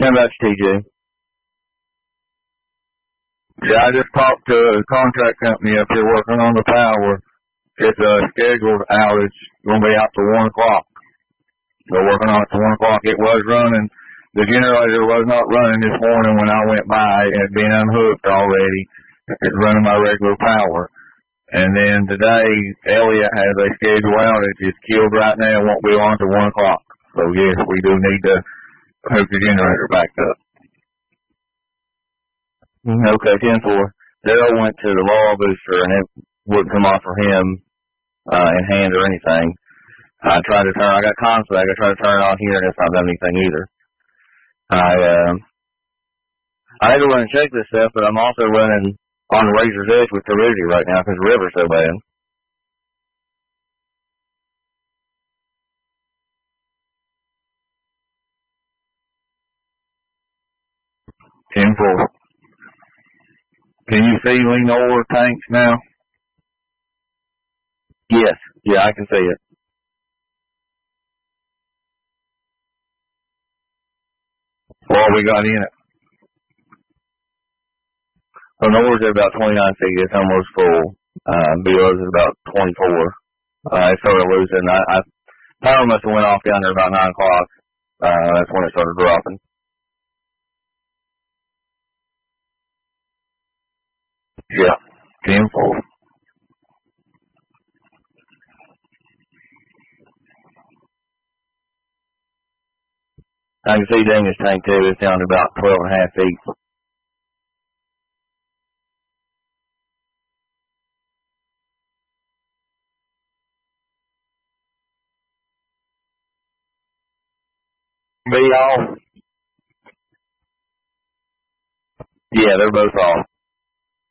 How about you, TJ? Yeah, I just talked to a contract company up here working on the power. It's a scheduled outage. Going to be out to 1 o'clock. They're working on it to 1 o'clock. It was running. The generator was not running this morning when I went by. It had been unhooked already. It's running my regular power. And then today, Elliott has a scheduled outage. It's killed right now. It won't be on to 1 o'clock. So, yes, we do need to hook the generator back up. Okay, 10-4. Daryl went to the law booster and it wouldn't come off for him in hand or anything. I got conflict. I tried to turn it on here and it's not done anything either. I had to run and check this stuff, but I'm also running on the razor's edge with turbidity right now because the river's so bad. Can you see Lenore tanks now? Yes. Yeah, I can see it. What we got in it? Lenore's at about 29 feet. It's almost full. Bill's is about 24. It started losing. Power must have went off down there about 9 o'clock. That's when it started dropping. Yeah, 10-4. I can see Daniel's tank too. It's down to about 12.5 feet. Be off? Yeah, they're both off.